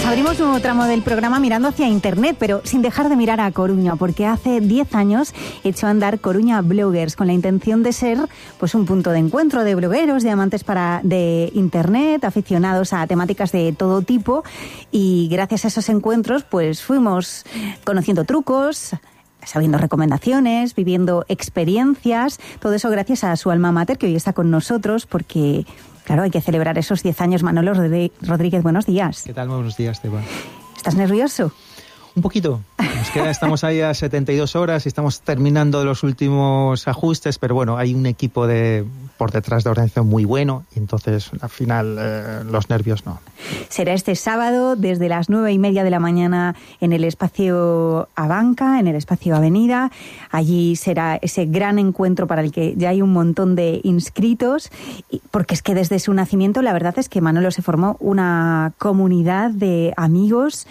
Abrimos un nuevo tramo del programa mirando hacia Internet, pero sin dejar de mirar a Coruña, porque hace 10 años echó a andar Coruña Bloggers con la intención de ser pues un punto de encuentro de blogueros, de amantes de Internet, aficionados a temáticas de todo tipo, y gracias a esos encuentros pues fuimos conociendo trucos, sabiendo recomendaciones, viviendo experiencias, todo eso gracias a su alma mater, que hoy está con nosotros porque... Claro, hay que celebrar esos 10 años. Manolo Rodríguez, buenos días. ¿Qué tal? Muy buenos días, Teba. ¿Estás nervioso? Un poquito. Estamos ahí a 72 horas y estamos terminando los últimos ajustes, pero bueno, hay un equipo por detrás de organización muy bueno y entonces al final los nervios no. Será este sábado desde las 9:30 de la mañana en el espacio Abanca, en el espacio Avenida. Allí será ese gran encuentro para el que ya hay un montón de inscritos, porque es que desde su nacimiento la verdad es que Manolo se formó una comunidad de amigos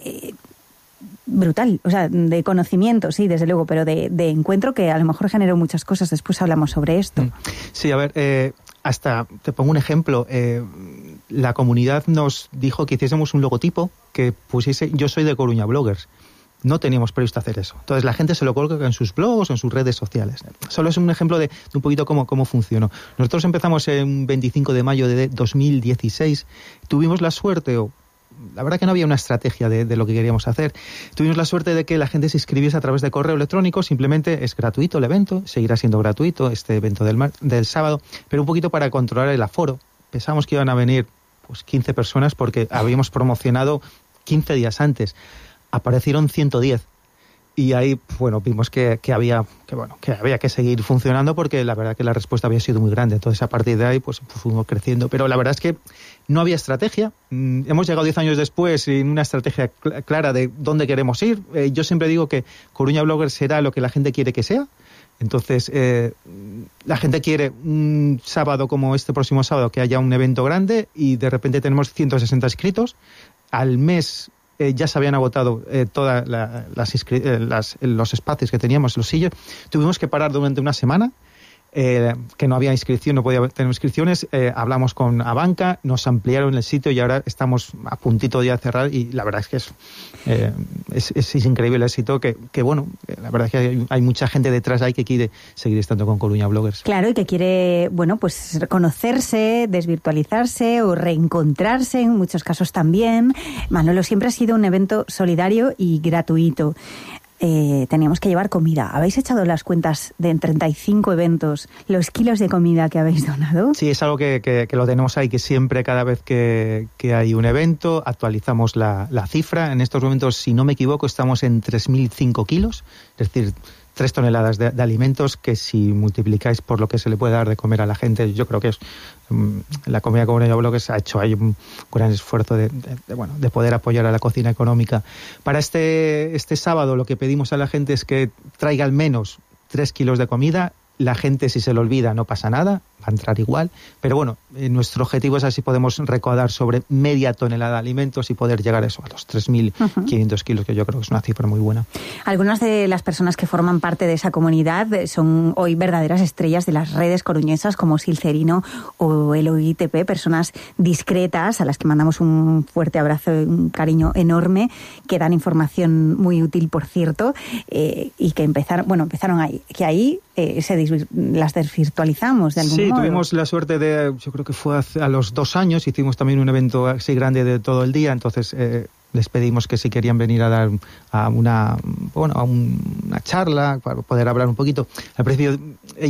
brutal, o sea, de conocimiento, sí, desde luego, pero de encuentro que a lo mejor generó muchas cosas. Después hablamos sobre esto. Sí, a ver, hasta te pongo un ejemplo. La comunidad nos dijo que hiciésemos un logotipo que pusiese "Yo soy de Coruña Bloggers". No teníamos previsto hacer eso. Entonces la gente se lo coloca en sus blogs o en sus redes sociales. Solo es un ejemplo de un poquito cómo funcionó. Nosotros empezamos en 25 de mayo de 2016. Tuvimos la suerte, la verdad que no había una estrategia de lo que queríamos hacer. Tuvimos la suerte de que la gente se inscribiese a través de correo electrónico. Simplemente es gratuito el evento, seguirá siendo gratuito este evento del sábado, pero un poquito para controlar el aforo. Pensamos que iban a venir pues 15 personas porque habíamos promocionado 15 días antes. Aparecieron 110. Y ahí, bueno, vimos que había que seguir funcionando porque la verdad que la respuesta había sido muy grande. Entonces, a partir de ahí, pues fuimos creciendo. Pero la verdad es que no había estrategia. Hemos llegado 10 años después sin una estrategia clara de dónde queremos ir. Yo siempre digo que Coruña Bloggers será lo que la gente quiere que sea. Entonces, la gente quiere un sábado como este próximo sábado que haya un evento grande y de repente tenemos 160 inscritos. Al mes ya se habían agotado todos los espacios que teníamos, los sillos. Tuvimos que parar durante una semana, que no había inscripción, no podía tener inscripciones. Hablamos con Abanca, nos ampliaron el sitio y ahora estamos a puntito ya de cerrar y la verdad es que es increíble el éxito que bueno, la verdad es que hay mucha gente detrás ahí que quiere seguir estando con Coruña Bloggers. Claro, y que quiere, bueno, pues conocerse, desvirtualizarse o reencontrarse en muchos casos también. Manolo, siempre ha sido un evento solidario y gratuito. Teníamos que llevar comida. ¿Habéis echado las cuentas de en 35 eventos los kilos de comida que habéis donado? Sí, es algo que lo tenemos ahí, que siempre, cada vez que hay un evento, actualizamos la cifra. En estos momentos, si no me equivoco, estamos en 3.005 kilos, es decir, 3 toneladas de alimentos que si multiplicáis por lo que se le puede dar de comer a la gente, yo creo que es la Comunidad Coruña Bloggers ha hecho ahí un gran esfuerzo de poder apoyar a la cocina económica. Para este sábado lo que pedimos a la gente es que traiga al menos 3 kilos de comida. La gente, si se le olvida, no pasa nada, va a entrar igual. Pero bueno, nuestro objetivo es así podemos recaudar sobre media tonelada de alimentos y poder llegar a eso, a los 3.500 kilos, que yo creo que es una cifra muy buena. Algunas de las personas que forman parte de esa comunidad son hoy verdaderas estrellas de las redes coruñesas, como Silcerino o Eloy TP, personas discretas a las que mandamos un fuerte abrazo y un cariño enorme, que dan información muy útil, por cierto, y que empezaron ahí, que ahí las desvirtualizamos de algún modo. Sí, tuvimos la suerte yo creo que fue a los 2 años, hicimos también un evento así grande de todo el día, entonces les pedimos que si querían venir a dar a una charla para poder hablar un poquito. Al principio